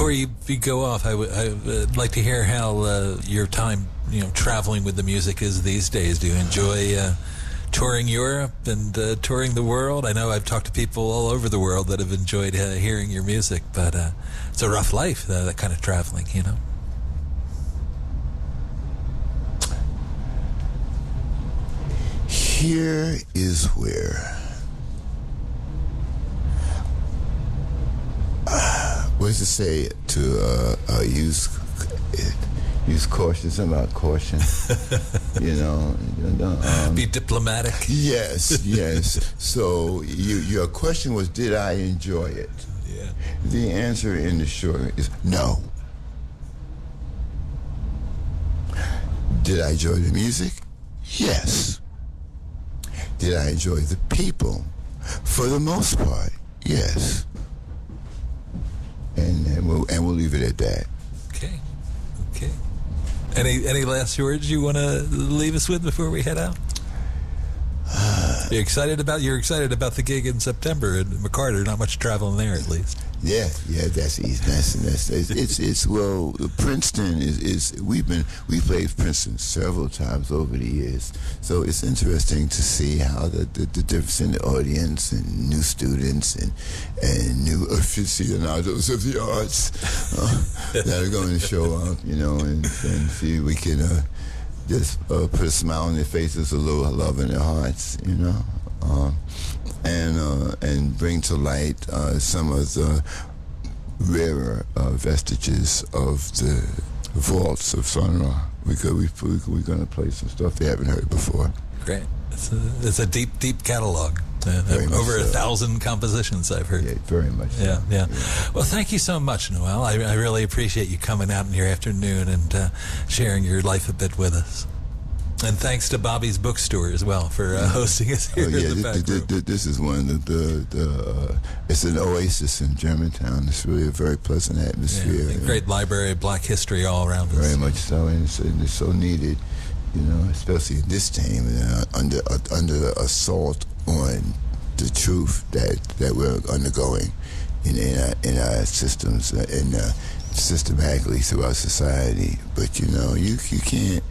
Before you go off, I would like to hear how your time, traveling with the music is these days. Do you enjoy touring Europe and touring the world? I know I've talked to people all over the world that have enjoyed hearing your music, but it's a rough life, that kind of traveling, Here is where what does it say to use caution? Something about caution. Be diplomatic. Yes. So your question was, did I enjoy it? Yeah. The answer in the short is no. Did I enjoy the music? Yes. Did I enjoy the people? For the most part, yes. And we'll leave it at that. Okay. Any last words you want to leave us with before we head out? You're excited about the gig in September at McCarter. Not much traveling there, at least. Yeah, that's easy. It's well, Princeton is we've played Princeton several times over the years, so it's interesting to see how the difference in the audience and new students and new aficionados of the arts that are going to show up, and see if we can just put a smile on their faces, a little love in their hearts, and bring to light some of the rarer vestiges of the vaults of Sun Ra. We're going to play some stuff they haven't heard before. Great. It's a deep catalog. Over 1,000 compositions I've heard. Yeah, very much so. Yeah. Well, thank you so much, Noel. I really appreciate you coming out in your afternoon and sharing your life a bit with us. And thanks to Bobby's Bookstore as well for hosting us here in the back room. This is one of the it's an oasis in Germantown. It's really a very pleasant atmosphere. Great library, Black history all around us. Very much so, and it's so needed, especially in this time, under the assault on the truth that we're undergoing in our systems and systematically throughout society. But you can't.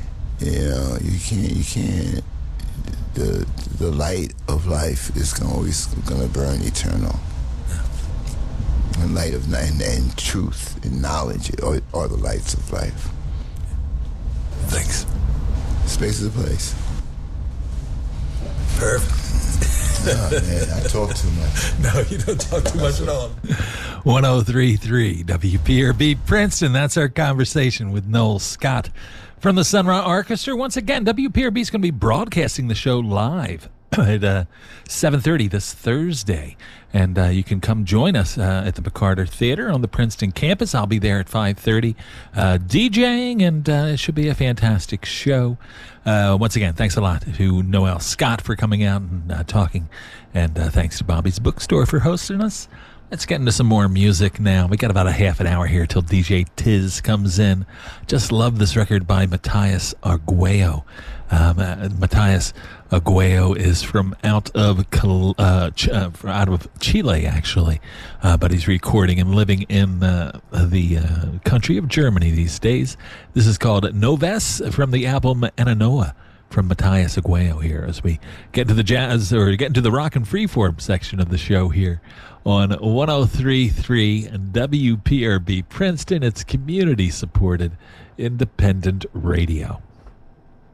You can't. The light of life is always going to burn eternal. The light of and truth and knowledge are the lights of life. Thanks. Space is a place. Perfect. Oh, man, I talk too much. No, you don't talk too much at all. 103.3 WPRB Princeton. That's our conversation with Noel Scott from the Sun Ra Orchestra. Once again, WPRB is going to be broadcasting the show live at 7:30 this Thursday. And you can come join us at the McCarter Theater on the Princeton campus. I'll be there at 5:30 DJing, and it should be a fantastic show. Once again, thanks a lot to Noel Scott for coming out and talking. And thanks to Bobby's Bookstore for hosting us. Let's get into some more music now. We got about a half an hour here till DJ Tiz comes in. Just love this record by Matthias Arguello. Matthias Arguello is from out of Chile, actually, but he's recording and living in the country of Germany these days. This is called Noves from the album Ananoa from Matthias Arguello here as we get to the jazz, or get into the rock and freeform section of the show here on 103.3 WPRB Princeton. It's community-supported independent radio.